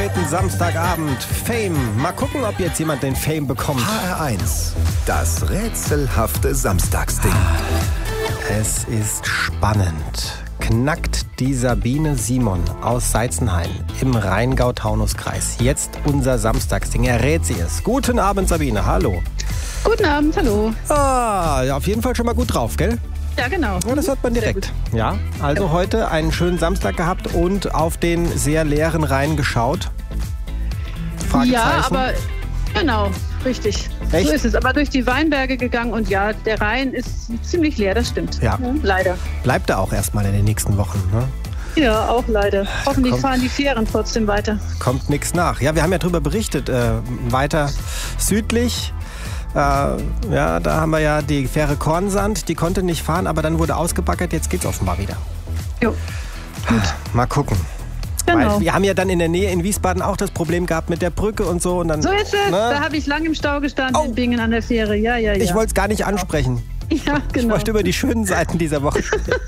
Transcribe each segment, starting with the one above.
späten Samstagabend. Fame. Mal gucken, ob jetzt jemand den Fame bekommt. HR1, das rätselhafte Samstagsding. Es ist spannend. Knackt die Sabine Simon aus Seitzenhain im Rheingau-Taunus-Kreis jetzt unser Samstagsding? Errät sie es. Guten Abend, Sabine. Hallo. Guten Abend, hallo. Ja, auf jeden Fall schon mal gut drauf, gell? Ja, genau. Ja, das hört man direkt. Ja, also heute einen schönen Samstag gehabt und auf den sehr leeren Rhein geschaut. Ja, aber genau, richtig. Echt? So ist es. Aber durch die Weinberge gegangen und ja, der Rhein ist ziemlich leer, das stimmt. Ja. Leider. Bleibt er auch erstmal in den nächsten Wochen, ne? Ja, auch leider. Hoffentlich kommt- fahren die Fähren trotzdem weiter. Kommt nichts nach. Ja, wir haben ja drüber berichtet. Weiter südlich. Ja, da haben wir ja die Fähre Kornsand. Die konnte nicht fahren, aber dann wurde ausgebaggert. Jetzt geht's offenbar wieder. Jo, Mal gucken. genau. Weil wir haben ja dann in der Nähe in Wiesbaden auch das Problem gehabt mit der Brücke und so. Und dann, So ist es. ne? Da habe ich lang im Stau gestanden Oh. in Bingen an der Fähre. Ja. Ich wollte es gar nicht ansprechen. Ja, Ich genau. wollte über die schönen Seiten dieser Woche sprechen.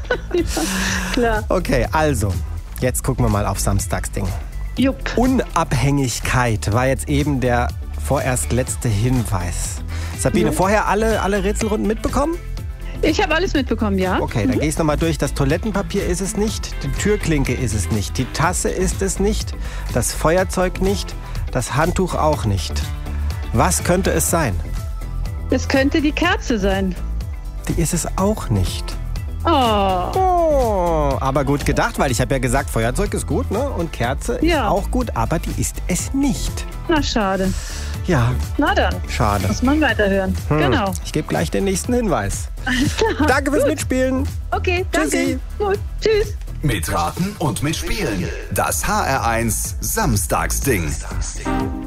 Klar. Okay, also, jetzt gucken wir mal auf Samstagsding. Jupp. Unabhängigkeit war jetzt eben der vorerst letzte Hinweis. Sabine, vorher alle Rätselrunden mitbekommen? Ich habe alles mitbekommen, ja. Okay, dann gehe ich nochmal durch. Das Toilettenpapier ist es nicht, die Türklinke ist es nicht, die Tasse ist es nicht, das Feuerzeug nicht, das Handtuch auch nicht. Was könnte es sein? Es könnte die Kerze sein. Die ist es auch nicht. Oh. Oh, aber gut gedacht, weil ich habe ja gesagt, Feuerzeug ist gut, ne? Und Kerze ist Ja. auch gut, aber die ist es nicht. Na, schade. Ja, Na dann. schade. Muss man weiterhören. Genau. Ich gebe gleich den nächsten Hinweis. Alles klar. Danke fürs Mitspielen. Okay, danke. Tschüssi. Gut, tschüss. Mitraten und mitspielen. Das HR1 Samstagsding.